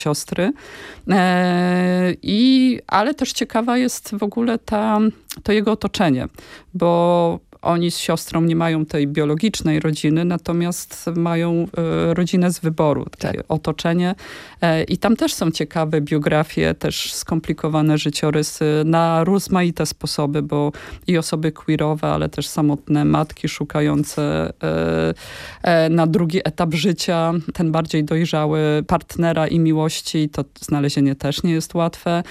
siostry. Ale też ciekawa jest w ogóle to jego otoczenie, bo oni z siostrą nie mają tej biologicznej rodziny, natomiast mają rodzinę z wyboru, takie otoczenie. I tam też są ciekawe biografie, też skomplikowane życiorysy na rozmaite sposoby, bo i osoby queerowe, ale też samotne matki szukające na drugi etap życia, ten bardziej dojrzały partnera i miłości, to znalezienie też nie jest łatwe.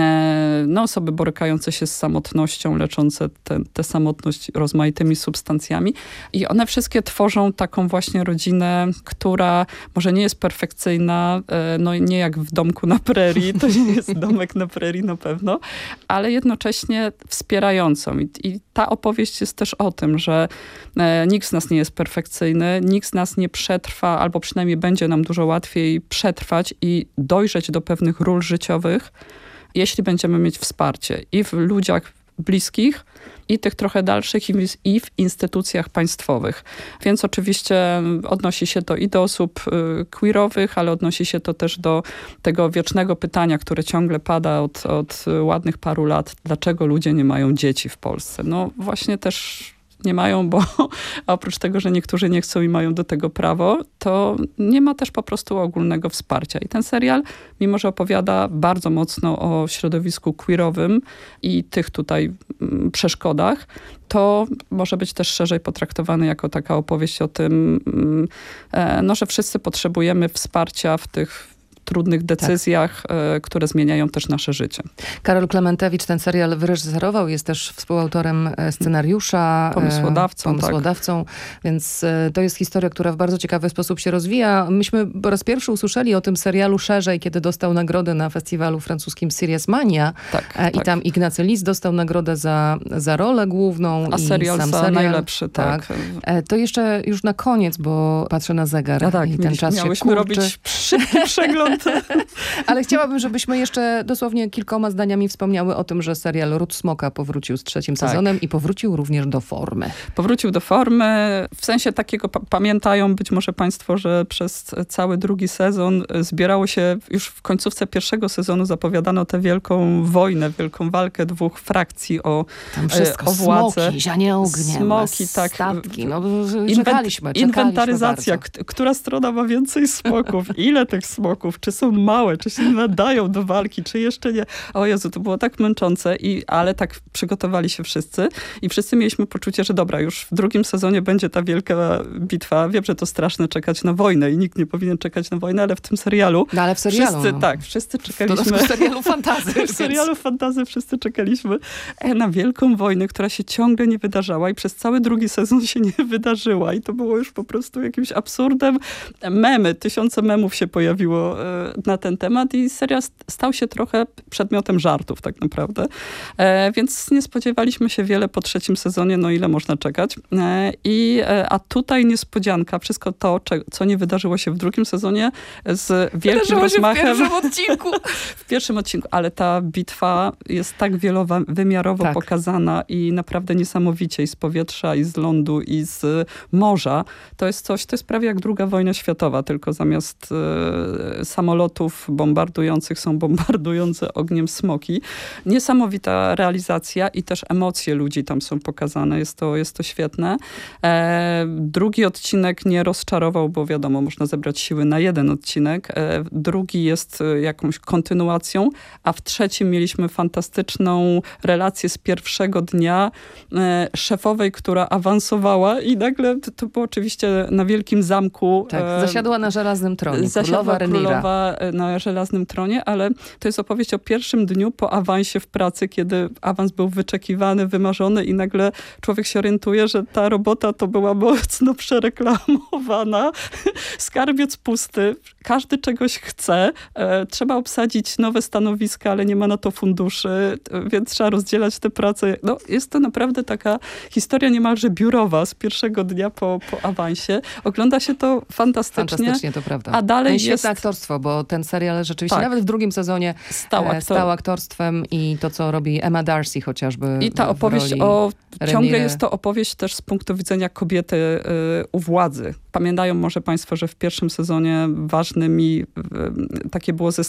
No, osoby borykające się z samotnością, leczące tę samotność rozmaitymi substancjami. I one wszystkie tworzą taką właśnie rodzinę, która może nie jest perfekcyjna, no nie jak w domku na prerii, to nie jest domek na prerii na pewno, ale jednocześnie wspierającą. I ta opowieść jest też o tym, że nikt z nas nie jest perfekcyjny, nikt z nas nie przetrwa, albo przynajmniej będzie nam dużo łatwiej przetrwać i dojrzeć do pewnych ról życiowych, jeśli będziemy mieć wsparcie i w ludziach bliskich, i tych trochę dalszych, i w instytucjach państwowych. Więc oczywiście odnosi się to i do osób queerowych, ale odnosi się to też do tego wiecznego pytania, które ciągle pada od ładnych paru lat. Dlaczego ludzie nie mają dzieci w Polsce? No właśnie też nie mają, bo oprócz tego, że niektórzy nie chcą i mają do tego prawo, to nie ma też po prostu ogólnego wsparcia. I ten serial, mimo że opowiada bardzo mocno o środowisku queerowym i tych tutaj przeszkodach, to może być też szerzej potraktowany jako taka opowieść o tym, no, że wszyscy potrzebujemy wsparcia w tych trudnych decyzjach, które zmieniają też nasze życie. Karol Klementewicz ten serial wyreżyserował, jest też współautorem scenariusza. Pomysłodawcą, więc to jest historia, która w bardzo ciekawy sposób się rozwija. Myśmy po raz pierwszy usłyszeli o tym serialu szerzej, kiedy dostał nagrodę na festiwalu francuskim Serious Mania. I tam Ignacy Lis dostał nagrodę za rolę główną. A serial sam za serial. Najlepszy, tak. To jeszcze już na koniec, bo patrzę na zegar i ten czas się miałyśmy robić szybki przegląd. Ale chciałabym, żebyśmy jeszcze dosłownie kilkoma zdaniami wspomniały o tym, że serial Ród Smoka powrócił z 3. sezonem i powrócił również do formy. Powrócił do formy. W sensie takiego, pamiętają być może państwo, że przez cały drugi sezon zbierało się, już w końcówce pierwszego sezonu zapowiadano tę wielką wojnę, wielką walkę dwóch frakcji o władzę. Smoki, zianie ogniem, smoki, tak. Statki. No, czekaliśmy Inwentaryzacja. bardzo. Która strona ma więcej smoków? Ile tych smoków? Czy są małe? Czy się nadają do walki? Czy jeszcze nie? O Jezu, to było tak męczące, ale tak przygotowali się wszyscy i wszyscy mieliśmy poczucie, że dobra, już w drugim sezonie będzie ta wielka bitwa. Wiem, że to straszne czekać na wojnę i nikt nie powinien czekać na wojnę, ale w tym serialu wszyscy czekaliśmy. W serialu fantasy. W serialu fantasy wszyscy czekaliśmy na wielką wojnę, która się ciągle nie wydarzała i przez cały drugi sezon się nie wydarzyła i to było już po prostu jakimś absurdem. Tysiące memów się pojawiło na ten temat i serial stał się trochę przedmiotem żartów tak naprawdę. Więc nie spodziewaliśmy się wiele po 3. sezonie, no ile można czekać. A tutaj niespodzianka, wszystko to, co nie wydarzyło się w 2. sezonie z wielkim rozmachem. W pierwszym odcinku. W pierwszym odcinku, ale ta bitwa jest tak wielowymiarowo pokazana i naprawdę niesamowicie i z powietrza, i z lądu, i z morza. To jest prawie jak II wojna światowa, tylko zamiast samolotów bombardujących są bombardujące ogniem smoki. Niesamowita realizacja i też emocje ludzi tam są pokazane. Jest to świetne. Drugi odcinek nie rozczarował, bo wiadomo, można zebrać siły na jeden odcinek. Drugi jest jakąś kontynuacją, a w 3. mieliśmy fantastyczną relację z pierwszego dnia szefowej, która awansowała i nagle to było oczywiście na Wielkim Zamku. Tak, zasiadła na żelaznym tronie. Królowa na żelaznym tronie, ale to jest opowieść o pierwszym dniu po awansie w pracy, kiedy awans był wyczekiwany, wymarzony i nagle człowiek się orientuje, że ta robota to była mocno przereklamowana. Skarbiec pusty, każdy czegoś chce, trzeba obsadzić nowe stanowiska, ale nie ma na to funduszy, więc trzeba rozdzielać te prace. No, jest to naprawdę taka historia niemalże biurowa z pierwszego dnia po awansie. Ogląda się to fantastycznie. Fantastycznie, to prawda. A dalej świetne aktorstwo zaskoczyło, bo ten serial rzeczywiście nawet w drugim sezonie stał aktorstwem i to, co robi Emma Darcy chociażby. I ta opowieść ciągle jest to opowieść też z punktu widzenia kobiety u władzy. Pamiętają może państwo, że w pierwszym sezonie ważnymi takie było